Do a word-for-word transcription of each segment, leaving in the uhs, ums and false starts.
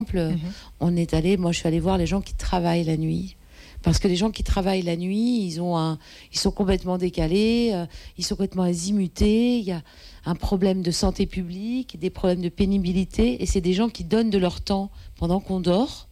exemple, mmh. on est allé, moi je suis allée voir les gens qui travaillent la nuit. Parce que les gens qui travaillent la nuit, ils, ont un, ils sont complètement décalés, euh, ils sont complètement azimutés, il y a un problème de santé publique, des problèmes de pénibilité, et c'est des gens qui donnent de leur temps pendant qu'on dort.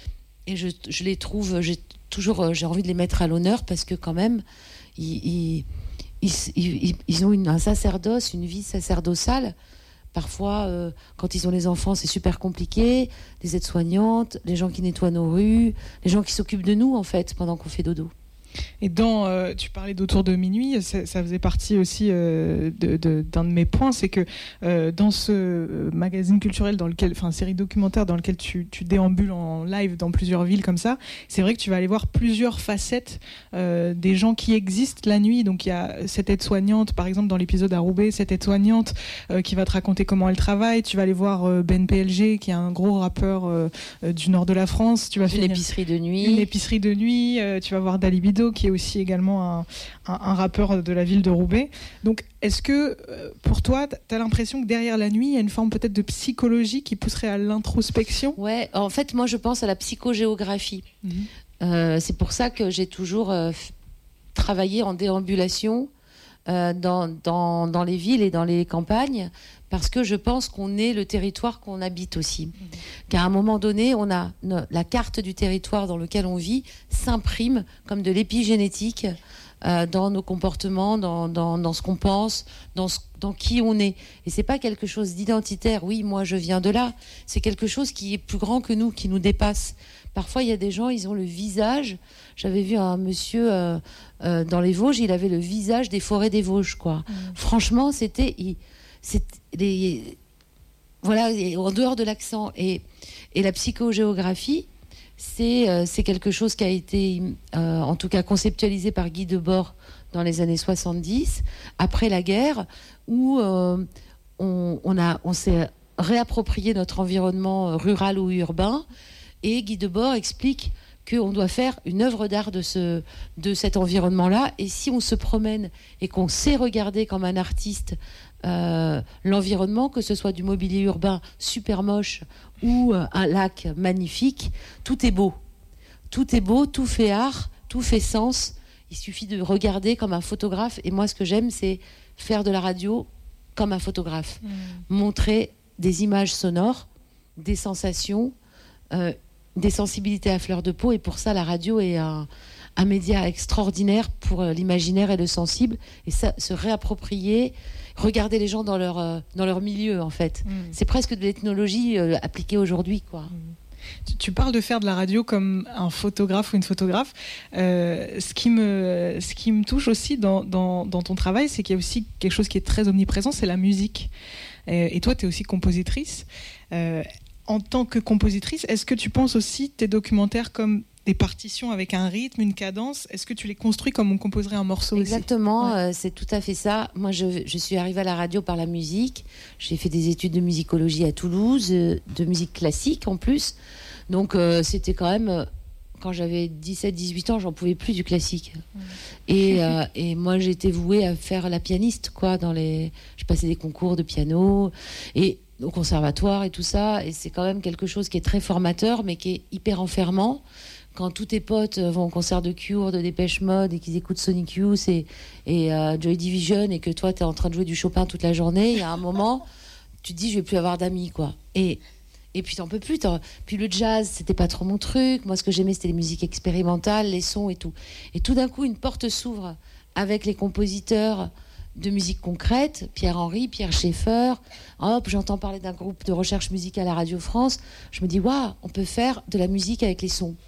Et je, je les trouve, j'ai toujours j'ai envie de les mettre à l'honneur, parce que quand même, ils, ils, ils, ils, ils ont une, un sacerdoce, une vie sacerdotale. Parfois, euh, quand ils ont les enfants, c'est super compliqué. Les aides-soignantes, les gens qui nettoient nos rues, les gens qui s'occupent de nous, en fait, pendant qu'on fait dodo. Et dans, euh, tu parlais d'Autour de minuit, ça, ça faisait partie aussi euh, de, de, d'un de mes points, c'est que euh, dans ce magazine culturel, dans lequel, enfin série documentaire dans lequel tu, tu déambules en live dans plusieurs villes comme ça, c'est vrai que tu vas aller voir plusieurs facettes euh, des gens qui existent la nuit. Donc il y a cette aide-soignante, par exemple dans l'épisode à Roubaix, cette aide-soignante euh, qui va te raconter comment elle travaille. Tu vas aller voir euh, Ben P L G, qui est un gros rappeur euh, euh, du nord de la France. Tu vas une finir épicerie de nuit. Une épicerie de nuit. Euh, tu vas voir Dalibido, qui est aussi également un, un, un rappeur de la ville de Roubaix. Donc, est-ce que, pour toi, tu as l'impression que derrière la nuit, il y a une forme peut-être de psychologie qui pousserait à l'introspection ? Ouais, en fait, moi, je pense à la psychogéographie. Mmh. Euh, c'est pour ça que j'ai toujours euh, f- travaillé en déambulation euh, dans, dans, dans les villes et dans les campagnes, parce que je pense qu'on est le territoire qu'on habite aussi. Mmh. Qu'à un moment donné, on a no, la carte du territoire dans lequel on vit s'imprime comme de l'épigénétique euh, dans nos comportements, dans, dans, dans ce qu'on pense, dans, ce, dans qui on est. Et c'est pas quelque chose d'identitaire. Oui, moi je viens de là. C'est quelque chose qui est plus grand que nous, qui nous dépasse. Parfois, il y a des gens, ils ont le visage. J'avais vu un monsieur euh, euh, dans les Vosges, il avait le visage des forêts des Vosges, quoi. Mmh. Franchement, c'était... Il, c'était les, voilà, en dehors de l'accent. Et, et la psychogéographie, c'est, euh, c'est quelque chose qui a été, euh, en tout cas, conceptualisé par Guy Debord dans les années soixante-dix, après la guerre, où euh, on, on, a, on s'est réapproprié notre environnement rural ou urbain. Et Guy Debord explique qu'on doit faire une œuvre d'art de, ce, de cet environnement-là. Et si on se promène et qu'on sait regarder comme un artiste euh, l'environnement, que ce soit du mobilier urbain super moche ou euh, un lac magnifique, tout est beau. Tout est beau, tout fait art, tout fait sens. Il suffit de regarder comme un photographe. Et moi, ce que j'aime, c'est faire de la radio comme un photographe. Mmh. Montrer des images sonores, des sensations, euh, des sensibilités à fleur de peau. Et pour ça, la radio est un, un média extraordinaire pour l'imaginaire et le sensible. Et ça, se réapproprier, regarder les gens dans leur, euh, dans leur milieu, en fait. Mmh. C'est presque de l'ethnologie euh, appliquée aujourd'hui, quoi. Mmh. Tu, tu parles de faire de la radio comme un photographe ou une photographe. Euh, ce, qui me, ce qui me touche aussi dans, dans, dans ton travail, c'est qu'il y a aussi quelque chose qui est très omniprésent, c'est la musique. Euh, et toi, tu es aussi compositrice. Euh, en tant que compositrice, est-ce que tu penses aussi tes documentaires comme des partitions avec un rythme, une cadence? Est-ce que tu les construis comme on composerait un morceau? Exactement, aussi? Ouais. euh, c'est tout à fait ça. Moi, je, je suis arrivée à la radio par la musique. J'ai fait des études de musicologie à Toulouse, euh, de musique classique en plus. Donc, euh, c'était quand même... Euh, quand j'avais dix-sept dix-huit ans, j'en pouvais plus du classique. Mmh. Et, euh, et moi, j'étais vouée à faire la pianiste, quoi. Dans les... Je passais des concours de piano et au conservatoire et tout ça. Et c'est quand même quelque chose qui est très formateur, mais qui est hyper enfermant. Quand tous tes potes vont au concert de Cure, de Dépêche Mode, et qu'ils écoutent Sonic Youth et, et euh, Joy Division, et que toi, tu es en train de jouer du Chopin toute la journée, il y a un moment, tu te dis, je vais plus avoir d'amis, quoi. Et... Et puis t'en peux plus. T'en... Puis le jazz, c'était pas trop mon truc. Moi, ce que j'aimais, c'était les musiques expérimentales, les sons et tout. Et tout d'un coup, une porte s'ouvre avec les compositeurs de musique concrète, Pierre Henry, Pierre Schaeffer. Hop, j'entends parler d'un groupe de recherche musicale à Radio France. Je me dis, waouh, on peut faire de la musique avec les sons.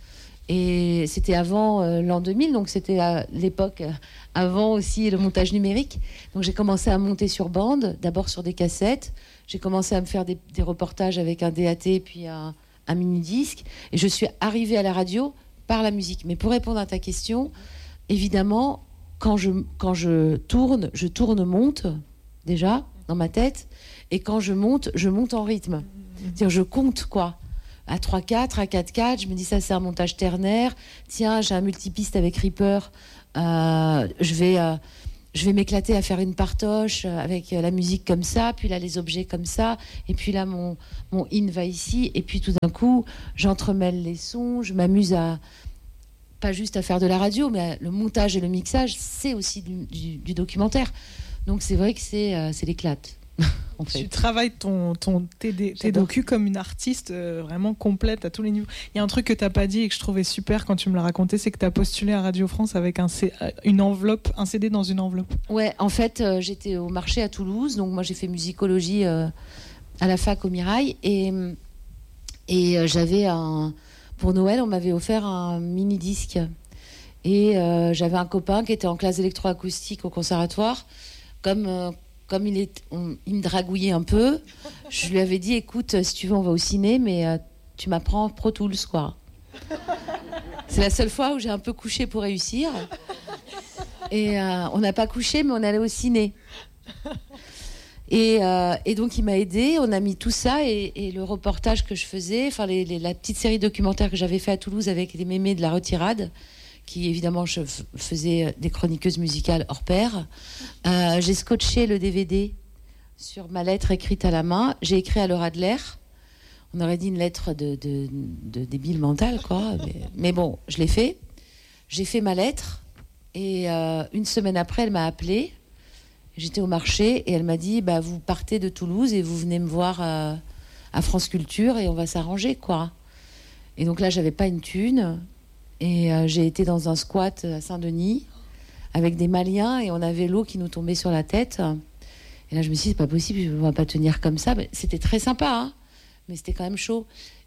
Et c'était avant euh, l'an deux mille, donc c'était à l'époque euh, avant aussi le montage numérique. Donc j'ai commencé à monter sur bande, d'abord sur des cassettes. J'ai commencé à me faire des, des reportages avec un D A T puis un, un mini-disque. Et je suis arrivée à la radio par la musique. Mais pour répondre à ta question, évidemment, quand je, quand je tourne, je tourne-monte, déjà, dans ma tête. Et quand je monte, je monte en rythme. C'est-à-dire, je compte, quoi. À trois quatre, à quatre quatre, je me dis, ça, c'est un montage ternaire. Tiens, j'ai un multipiste avec Reaper. Euh, je vais... Euh, je vais m'éclater à faire une partoche avec la musique comme ça, puis là les objets comme ça, et puis là mon, mon in va ici, et puis tout d'un coup j'entremêle les sons, je m'amuse à pas juste à faire de la radio, mais à, le montage et le mixage, c'est aussi du, du, du documentaire. Donc c'est vrai que c'est, euh, c'est l'éclate. En fait. Tu travailles ton, ton, tes, tes docu comme une artiste euh, vraiment complète à tous les niveaux. Il y a un truc que tu n'as pas dit et que je trouvais super quand tu me l'as raconté, c'est que tu as postulé à Radio France avec un, une enveloppe, un C D dans une enveloppe. Ouais, en fait, euh, j'étais au marché à Toulouse, donc moi j'ai fait musicologie euh, à la fac au Mirail, et, et euh, j'avais un... Pour Noël, on m'avait offert un mini-disque. Et euh, j'avais un copain qui était en classe électroacoustique au conservatoire. Comme, euh, comme il, est, on, il me dragouillait un peu, je lui avais dit, écoute, si tu veux, on va au ciné, mais euh, tu m'apprends Pro Tools, quoi. C'est la seule fois où j'ai un peu couché pour réussir. Et euh, on n'a pas couché, mais on allait au ciné. Et, euh, et donc il m'a aidé, on a mis tout ça et, et le reportage que je faisais, enfin les, les, la petite série documentaire que j'avais fait à Toulouse avec les mémés de la retirade, qui évidemment je f- faisais des chroniqueuses musicales hors pair. Euh, j'ai scotché le D V D sur ma lettre écrite à la main. J'ai écrit à Laura Adler. On aurait dit une lettre de, de, de débile mental, quoi. Mais, mais bon, je l'ai fait. J'ai fait ma lettre et euh, une semaine après, elle m'a appelée. J'étais au marché et elle m'a dit bah, vous partez de Toulouse et vous venez me voir euh, à France Culture et on va s'arranger, quoi. Et donc là, j'avais pas une thune et euh, j'ai été dans un squat à Saint-Denis avec des Maliens et on avait l'eau qui nous tombait sur la tête. Et là, je me suis dit c'est pas possible, on va pas tenir comme ça. Mais c'était très sympa, hein, mais c'était quand même chaud.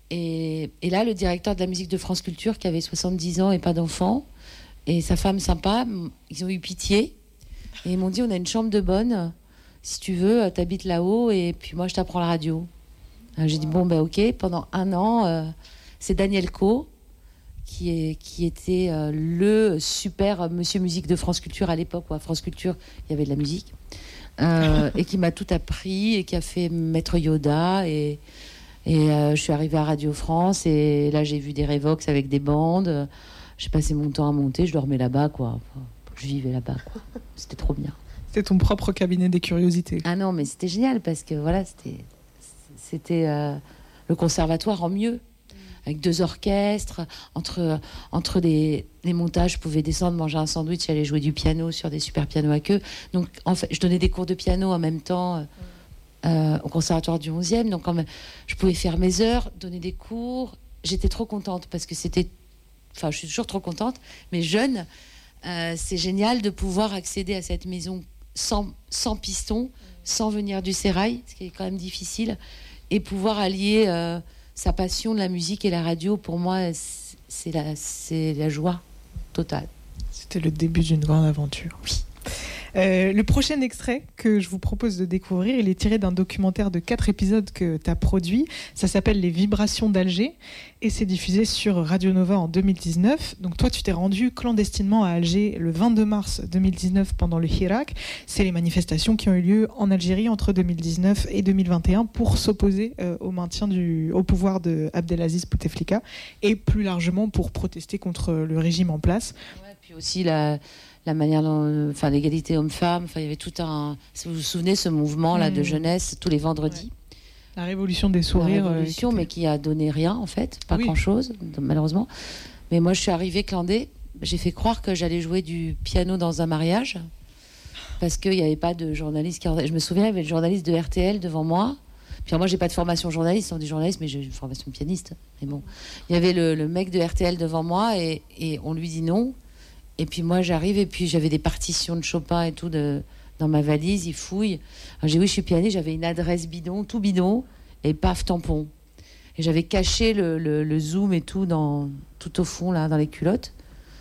Et, et là, le directeur de la musique de France Culture, qui avait soixante-dix ans et pas d'enfant, et sa femme sympa, ils ont eu pitié. Et ils m'ont dit, on a une chambre de bonne, si tu veux, t'habites là-haut, et puis moi, je t'apprends la radio. Alors, j'ai dit, bon, ben ok, pendant un an, euh, c'est Daniel Coe, qui, est, qui était euh, le super monsieur musique de France Culture à l'époque, où à France Culture, il y avait de la musique, euh, et qui m'a tout appris, et qui a fait Maître Yoda, et, et euh, je suis arrivée à Radio France, et là, j'ai vu des Revox avec des bandes, j'ai passé mon temps à monter, je dormais là-bas, quoi. Enfin, je vivais là-bas, quoi. C'était trop bien. C'était ton propre cabinet des curiosités. Ah non, mais c'était génial parce que voilà, c'était, c'était euh, le conservatoire en mieux, avec deux orchestres, entre, entre des, des montages, je pouvais descendre, manger un sandwich, aller jouer du piano sur des super pianos à queue. Donc en fait, je donnais des cours de piano en même temps euh, au conservatoire du onzième, donc quand même, je pouvais faire mes heures, donner des cours. J'étais trop contente parce que c'était, enfin, je suis toujours trop contente, mais jeune. Euh, c'est génial de pouvoir accéder à cette maison sans, sans piston, sans venir du sérail, ce qui est quand même difficile, et pouvoir allier euh, sa passion de la musique et la radio. Pour moi, c'est la, c'est la joie totale. C'était le début d'une grande aventure. Oui. Euh, le prochain extrait que je vous propose de découvrir, il est tiré d'un documentaire de quatre épisodes que tu as produit. Ça s'appelle Les Vibrations d'Alger et c'est diffusé sur Radio Nova en deux mille dix-neuf. Donc toi, tu t'es rendu clandestinement à Alger le vingt-deux mars deux mille dix-neuf pendant le Hirak. C'est les manifestations qui ont eu lieu en Algérie entre deux mille dix-neuf et deux mille vingt et un pour s'opposer euh, au maintien du, au pouvoir de Abdelaziz Bouteflika et plus largement pour protester contre le régime en place. Ouais, puis aussi la... la manière dont, enfin, l'égalité homme-femme, enfin, il y avait tout un, si vous vous souvenez, ce mouvement là mmh. de jeunesse tous les vendredis. Ouais. La révolution des sourires. La révolution, euh, mais qui a donné rien en fait, pas oui. grand-chose, malheureusement. Mais moi, je suis arrivée clandée. J'ai fait croire que j'allais jouer du piano dans un mariage parce qu'il n'y avait pas de journaliste qui. Je me souviens, il y avait le journaliste de R T L devant moi. Puis moi, j'ai pas de formation journaliste, on dit journaliste, mais j'ai une formation de pianiste. Mais bon, il y avait le, le mec de R T L devant moi et, et on lui dit non. Et puis moi j'arrive et puis j'avais des partitions de Chopin et tout de, dans ma valise, il fouille. Alors, j'ai dit oui je suis pianiste, j'avais une adresse bidon, tout bidon, et paf tampon. Et j'avais caché le, le, le zoom et tout, dans, tout au fond là, dans les culottes.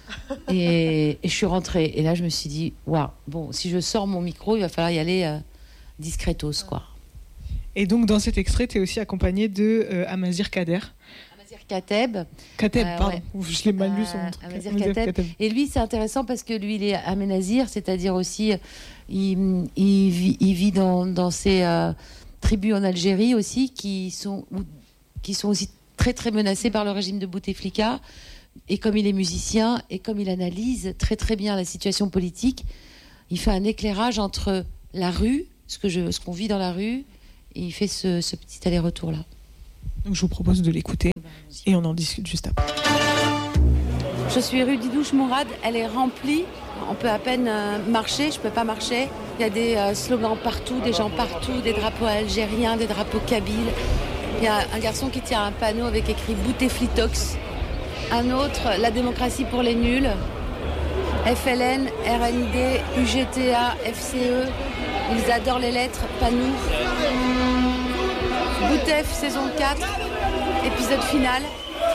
Et, et je suis rentrée. Et là je me suis dit, waouh, bon si je sors mon micro, il va falloir y aller euh, discretos quoi. Et donc dans cet extrait, tu es aussi accompagné de euh, Amazir Kader. Kateb. Kateb, euh, pardon. Ouais. Je l'ai mal lu son truc. Amazir Kateb. Kateb. Et lui, c'est intéressant parce que lui, il est aménazir, c'est-à-dire aussi, il, il vit, il vit dans, dans ces euh, tribus en Algérie aussi qui sont, qui sont aussi très, très menacées par le régime de Bouteflika. Et comme il est musicien et comme il analyse très, très bien la situation politique, il fait un éclairage entre la rue, ce, que je, ce qu'on vit dans la rue, et il fait ce, ce petit aller-retour-là. Donc je vous propose de l'écouter et on en discute juste après. Je suis rue Didouche Mourad, elle est remplie, on peut à peine euh, marcher, je peux pas marcher. Il y a des euh, slogans partout, des gens partout, des drapeaux algériens, des drapeaux kabyles. Il y a un garçon qui tient un panneau avec écrit Bouteflitox. Un autre, la démocratie pour les nuls. F L N, R N D, U G T A, F C E. Ils adorent les lettres, pas nous. Boutef, saison quatre, épisode final.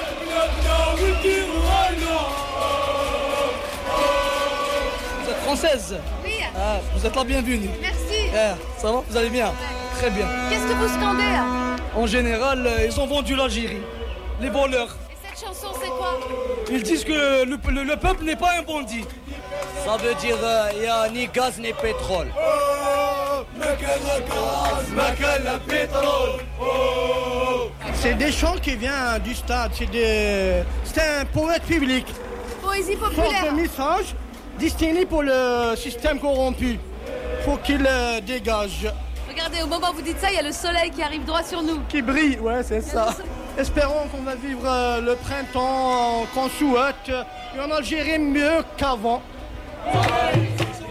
Vous êtes française? Oui. Ah, vous êtes la bienvenue. Merci. Eh, ça va? Vous allez bien? Ouais. Très bien. Qu'est-ce que vous scandez là? En général, euh, ils ont vendu l'Algérie. Les voleurs. Et cette chanson, c'est quoi? Ils disent que le, le- le peuple n'est pas un bandit. Ça veut dire il n'y a ni gaz ni pétrole. C'est des chants qui viennent du stade, c'est des... c'est un poète public. Poésie Porte populaire. un message destiné pour le système corrompu. Faut qu'il euh, dégage. Regardez, au moment où vous dites ça, il y a le soleil qui arrive droit sur nous. Qui brille, ouais, c'est ça. Espérons qu'on va vivre euh, le printemps qu'on souhaite. Et en Algérie mieux qu'avant. Soleil,